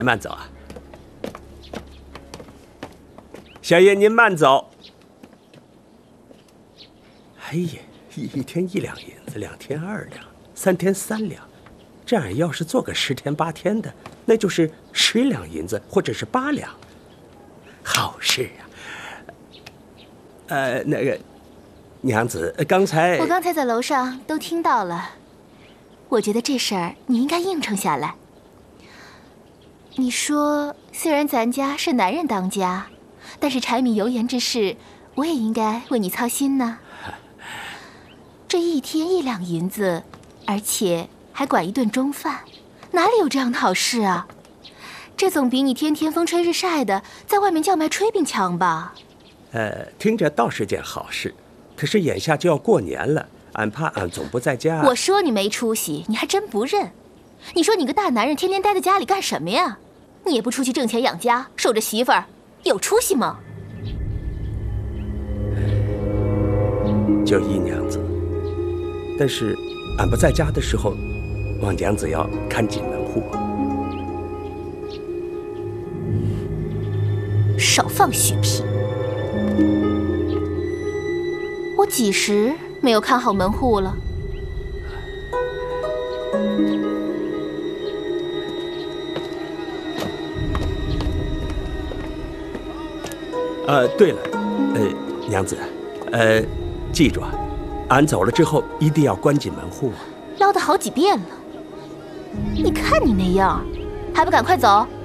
慢走啊，小爷您慢走。哎呀，一天1两银子，2天2两，3天3两，这样要是做个10天8天的，那就是10两银子或者是8两。好事啊！那个娘子， 我刚才在楼上都听到了，我觉得这事儿你应该应承下来。你说，虽然咱家是男人当家，但是柴米油盐之事，我也应该为你操心呢。这1天1两银子，而且还管1顿中饭，哪里有这样的好事啊？这总比你天天风吹日晒的在外面叫卖炊饼强吧？ 听着倒是件好事，可是眼下就要过年了，俺怕俺总不在家。 我说你没出息，你还真不认。你说你个大男人天天待在家里干什么呀？你也不出去挣钱养家，守着媳妇儿，有出息吗？ 就依娘子，但是俺不在家的时候，望娘子要看紧门户。 少放血屁！我几时没有看好门户了？ 对了，娘子，记住啊，俺走了之后一定要关紧门户啊。 唠得好几遍了，你看你那样，还不赶快走？